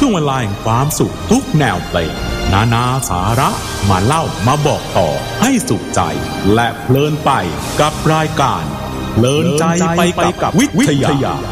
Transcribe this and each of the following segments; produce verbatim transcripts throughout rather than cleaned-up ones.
ช่วงเวลาแห่งความสุขทุกแนวเพลงนานาสาระมาเล่ามาบอกต่อให้สุขใจและเพลินไปกับรายการเพลินใจไปกับวิทยา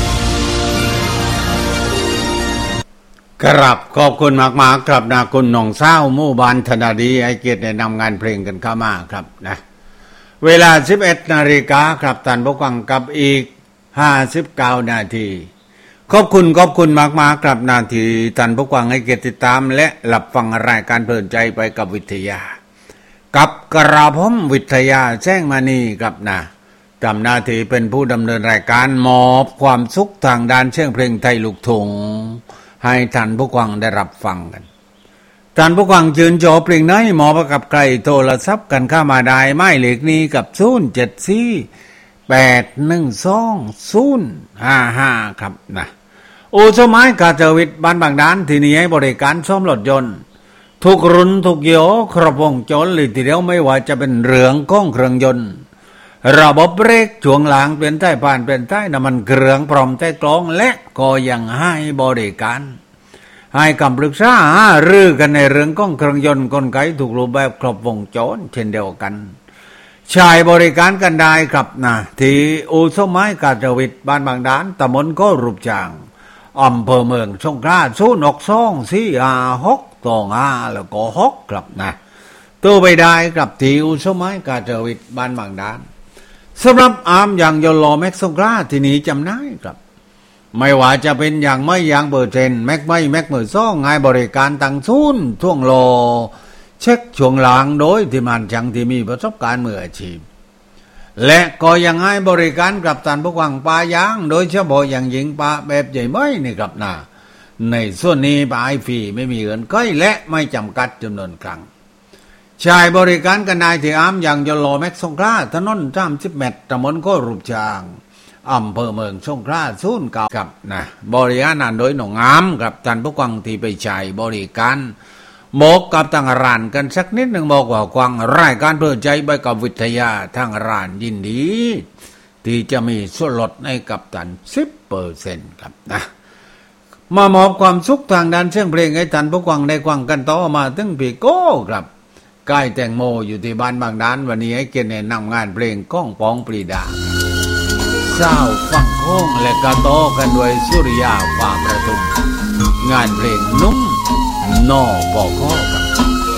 ครับขอบคุณมากๆครับนะคุณหน่องเศร้าหมู่บ้านธนาดีไอเกียรติได้นำงานเพลงกันเข้ามาครับนะเวลา สิบเอ็ดนาฬิกาครับท่านผู้ฟังกับอีกห้าสิบเก้านาทีขอบคุณขอบคุณมากๆครับนาทีท่านผู้ฟังให้เกียรติติดตามและรับฟังรายการเพลินใจไปกับวิทยากับกระผมวิทยาแจ้งมานีครับนะทำหน้าที่เป็นผู้ดำเนินรายการมอบความสุขทางด้านเสียงเพลงไทยลูกทุ่งให้ท่านผู้ฟังได้รับฟังกันท่านผู้ฟังชื่นชอบเพลงไหนหมอประกับใครโทรศัพท์กันเข้ามาได้หมายเลขนี้กับศูนย์ เจ็ด สี่ แปด หนึ่ง สอง ศูนย์ ห้า ห้าครับนะอู่สมัยกาเจวิทบ้านบางด้านที่นี่ให้บริการซ่อมรถยนต์ทุกรุ่นทุกยี่ห้อครบวงจรเลยทีเดียวไม่ว่าจะเป็นเรื่องของเครื่องยนต์ระบบเบรกช่วงหลังเปลี่ยนใต้ผ่านเปลี่ยนใต้น้ำมันเครื่องพร้อมใต้กลองและก็ยังให้บริการให้คำปรึกษาหารือกันในเรื่องของเครื่องยนต์กลไกถูกรูปแบบครบวงจรเช่นเดียวกันใช้บริการกันได้ครับนะที่อู่สมัยกาจวิทบ้านบางด้านตำบลก็รูปจางอำเภอเมืองสงขลาศูนย์หกสองสี่ห้าหกสองห้าแล้วก็หกครับนะตัวไปได้ครับที่อู่สมัยกาจวิทบ้านบางด้านสำหรับอาร์มอย่างยนต์ล้อแม็กสงขลาที่นี้จำได้ครับไม่ว่าจะเป็นอย่างไม่อย่างเบอร์เทนแม็กไม่แม็กมือซ่องงานบริการตั้งศูนย์ท่วงโลเช็คช่วงหลังโดยที่มันจังที่มีประสบการณ์มืออาชีพและก็ยังให้บริการกับท่านผู้ฟังปลายางโดยเฉพาะอย่างยิ่งปลาแบบใหญ่ไม่นี่ครับนะในส่วนนี้ปลาไอฟรีไม่มีเงินก้อยและไม่จำกัดจำนวนครั้งใช้บริการกันได้ที่อาร์มอย่างยนต์ล้อแม็กสงขลาถนนสามสิบเมตรตำบลก็รูปจางอำเภอเมืองสงขลาศูนย์เก่าครับนะบริการนั้นโดยหนองงามกับท่านผู้ฟังที่ไปใช้บริการบอกกับทางร้านกันสักนิดหนึ่งบอกว่าฟังรายการเพลินใจไปกับวิทยาทางร้านยินดีที่จะมีส่วนลดให้กับท่าน สิบเปอร์เซ็นต์ ครับนะมามอบความสุขทางด้านเสียงเพลงให้ท่านผู้ฟังได้ฟังกันต่อมาถึงปีโก้ครับใกล้แตงโมอยู่ที่บ้านบางด้านวันนี้ให้เกียรตินำงานเพลงก้องปองปรีดาเศร้าฟังโค้งและกระโตกันด้วยสุริยาฟ้าประทุมงานเพลงนุ่มนอบอกข้อ